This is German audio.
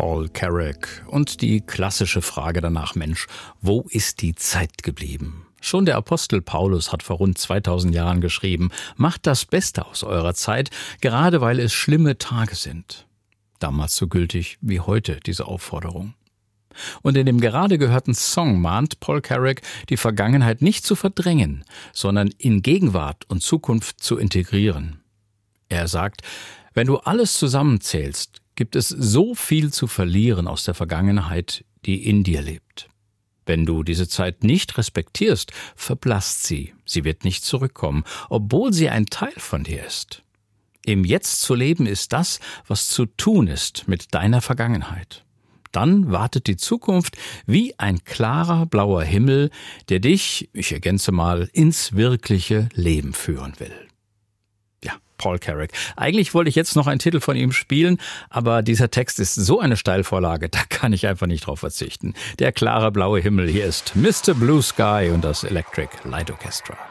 Paul Carrack und die klassische Frage danach, Mensch, wo ist die Zeit geblieben? Schon der Apostel Paulus hat vor rund 2000 Jahren geschrieben, macht das Beste aus eurer Zeit, gerade weil es schlimme Tage sind. Damals so gültig wie heute diese Aufforderung. Und in dem gerade gehörten Song mahnt Paul Carrack, die Vergangenheit nicht zu verdrängen, sondern in Gegenwart und Zukunft zu integrieren. Er sagt, wenn du alles zusammenzählst, gibt es so viel zu verlieren aus der Vergangenheit, die in dir lebt. Wenn du diese Zeit nicht respektierst, verblasst sie. Sie wird nicht zurückkommen, obwohl sie ein Teil von dir ist. Im Jetzt zu leben ist das, was zu tun ist mit deiner Vergangenheit. Dann wartet die Zukunft wie ein klarer blauer Himmel, der dich, ich ergänze mal, ins wirkliche Leben führen will. Ja, Paul Carrack. Eigentlich wollte ich jetzt noch einen Titel von ihm spielen, aber dieser Text ist so eine Steilvorlage, da kann ich einfach nicht drauf verzichten. Der klare blaue Himmel, hier ist Mr. Blue Sky und das Electric Light Orchestra.